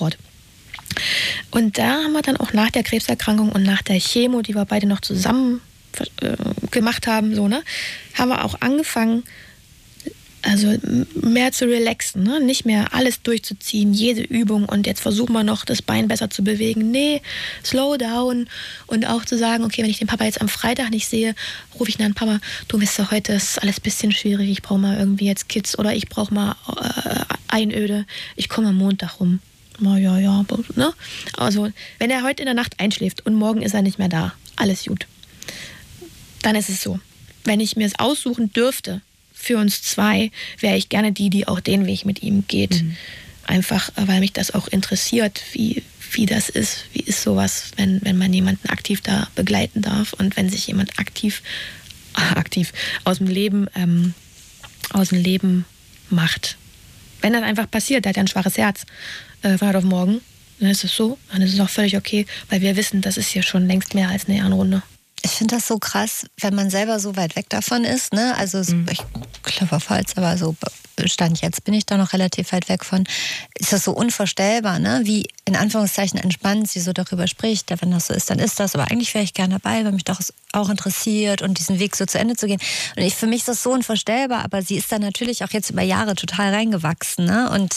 fort. Und da haben wir dann auch nach der Krebserkrankung und nach der Chemo, die wir beide noch zusammen gemacht haben, haben wir auch angefangen, also mehr zu relaxen, ne? Nicht mehr alles durchzuziehen, jede Übung und jetzt versuchen wir noch, das Bein besser zu bewegen. Nee, slow down und auch zu sagen, okay, wenn ich den Papa jetzt am Freitag nicht sehe, rufe ich an Papa, du weißt ja, heute ist alles ein bisschen schwierig, ich brauche mal irgendwie jetzt Kids oder ich brauche mal Einöde, ich komme am Montag rum. Ja, ne? Also, wenn er heute in der Nacht einschläft und morgen ist er nicht mehr da, alles gut. Dann ist es so. Wenn ich mir es aussuchen dürfte, für uns zwei, wäre ich gerne die auch den Weg mit ihm geht. Mhm. Einfach, weil mich das auch interessiert, wie das ist. Wie ist sowas, wenn man jemanden aktiv da begleiten darf und wenn sich jemand aktiv aus dem Leben macht. Wenn das einfach passiert, der hat ja ein schwaches Herz von heute auf morgen, dann ist es so, dann ist es auch völlig okay, weil wir wissen, das ist ja schon längst mehr als eine Ehrenrunde. Ich finde das so krass, wenn man selber so weit weg davon ist, ne? Also ich klopfe auf Holz, aber so Stand jetzt bin ich da noch relativ weit weg von. Ist das so unvorstellbar, ne? Wie in Anführungszeichen entspannt sie so darüber spricht. Ja, wenn das so ist, dann ist das. Aber eigentlich wäre ich gerne dabei, weil mich doch auch interessiert und diesen Weg so zu Ende zu gehen. Und für mich ist das so unvorstellbar, aber sie ist da natürlich auch jetzt über Jahre total reingewachsen, ne? Und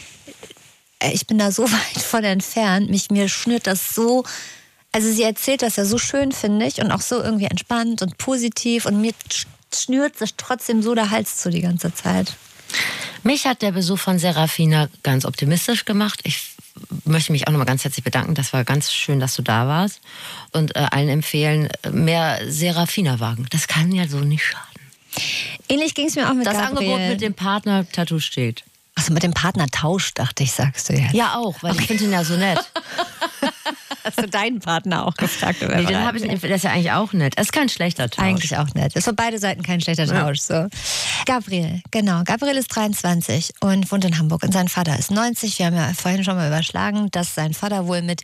ich bin da so weit von entfernt. Mir schnürt das so. Also sie erzählt das ja so schön, finde ich, und auch so irgendwie entspannt und positiv. Und mir schnürt sich trotzdem so der Hals zu die ganze Zeit. Mich hat der Besuch von Serafina ganz optimistisch gemacht. Ich möchte mich auch nochmal ganz herzlich bedanken. Das war ganz schön, dass du da warst. Und allen empfehlen, mehr Serafina wagen. Das kann ja so nicht schaden. Ähnlich ging es mir auch mit das Gabriel. Angebot mit dem Partner-Tattoo steht. Achso, mit dem Partner-Tausch, dachte ich, sagst du jetzt. Ja, auch, weil ich finde ihn ja so nett. Hast du deinen Partner auch gefragt? Nee, der ist ja eigentlich auch nett. Es ist kein schlechter Tausch. Eigentlich auch nett. Ist für beide Seiten kein schlechter Tausch. So. Gabriel, genau. Gabriel ist 23 und wohnt in Hamburg. Und sein Vater ist 90. Wir haben ja vorhin schon mal überschlagen, dass sein Vater wohl mit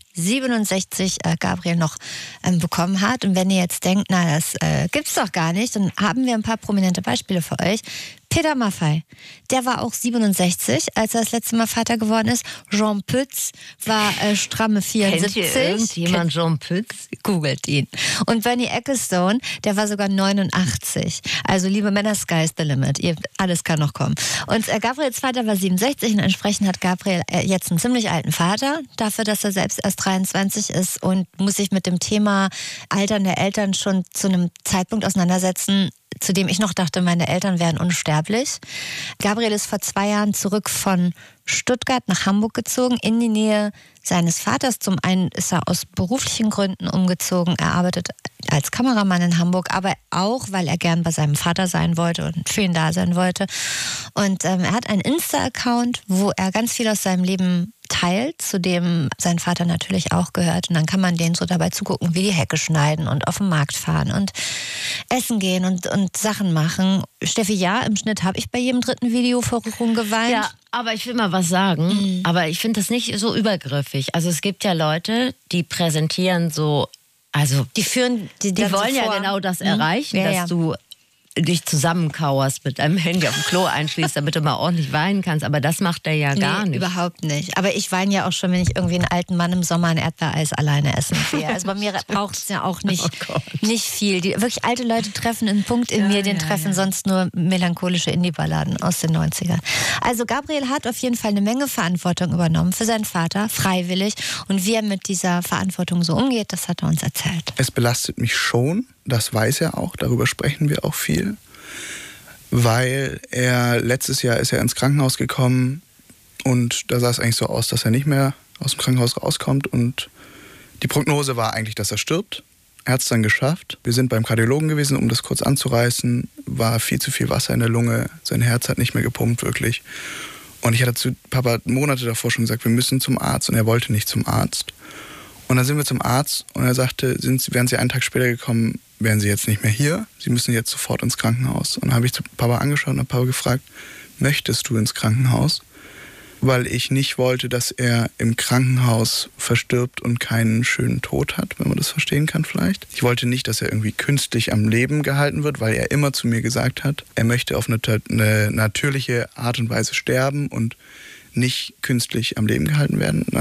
67 Gabriel noch bekommen hat. Und wenn ihr jetzt denkt, na, das gibt's doch gar nicht, dann haben wir ein paar prominente Beispiele für euch. Peter Maffay, der war auch 67, als er das letzte Mal Vater geworden ist. Jean Pütz war stramme 74. Kennt ihr irgendjemand Jean Pütz? Googelt ihn. Und Bernie Ecclestone, der war sogar 89. Also liebe Männer, sky is the limit. Alles kann noch kommen. Und Gabriels Vater war 67 und entsprechend hat Gabriel jetzt einen ziemlich alten Vater, dafür, dass er selbst erst 23 ist und muss sich mit dem Thema Altern der Eltern schon zu einem Zeitpunkt auseinandersetzen, zu dem ich noch dachte, meine Eltern wären unsterblich. Gabriel ist vor 2 Jahren zurück von Stuttgart nach Hamburg gezogen, in die Nähe seines Vaters. Zum einen ist er aus beruflichen Gründen umgezogen. Er arbeitet als Kameramann in Hamburg, aber auch, weil er gern bei seinem Vater sein wollte und für ihn da sein wollte. Und er hat einen Insta-Account, wo er ganz viel aus seinem Leben teilt, zu dem sein Vater natürlich auch gehört. Und dann kann man denen so dabei zugucken, wie die Hecke schneiden und auf den Markt fahren und essen gehen und Sachen machen. Steffi, ja, im Schnitt habe ich bei jedem 3. Video vor Rührung geweint. Ja, aber ich will mal was sagen. Aber ich finde das nicht so übergriffig. Also es gibt ja Leute, die präsentieren so, also die führen die wollen ja genau das erreichen, dass du dich zusammenkauerst, mit deinem Handy auf dem Klo einschließt, damit du mal ordentlich weinen kannst. Aber das macht er ja gar nicht. Überhaupt nicht. Aber ich weine ja auch schon, wenn ich irgendwie einen alten Mann im Sommer ein Erdbeereis alleine essen sehe. Also bei mir braucht es ja auch nicht viel. Wirklich alte Leute treffen einen Punkt in mir, den treffen sonst nur melancholische Indie-Balladen aus den 90ern. Also Gabriel hat auf jeden Fall eine Menge Verantwortung übernommen für seinen Vater, freiwillig. Und wie er mit dieser Verantwortung so umgeht, das hat er uns erzählt. Es belastet mich schon. Das weiß er auch, darüber sprechen wir auch viel, weil letztes Jahr ist er ins Krankenhaus gekommen und da sah es eigentlich so aus, dass er nicht mehr aus dem Krankenhaus rauskommt und die Prognose war eigentlich, dass er stirbt. Er hat es dann geschafft. Wir sind beim Kardiologen gewesen, um das kurz anzureißen, war viel zu viel Wasser in der Lunge, sein Herz hat nicht mehr gepumpt wirklich und ich hatte zu Papa Monate davor schon gesagt, wir müssen zum Arzt und er wollte nicht zum Arzt. Und dann sind wir zum Arzt und er sagte, wären Sie einen Tag später gekommen, wären Sie jetzt nicht mehr hier. Sie müssen jetzt sofort ins Krankenhaus. Und dann habe ich zu Papa angeschaut und habe Papa gefragt, möchtest du ins Krankenhaus? Weil ich nicht wollte, dass er im Krankenhaus verstirbt und keinen schönen Tod hat, wenn man das verstehen kann vielleicht. Ich wollte nicht, dass er irgendwie künstlich am Leben gehalten wird, weil er immer zu mir gesagt hat, er möchte auf eine natürliche Art und Weise sterben und nicht künstlich am Leben gehalten werden.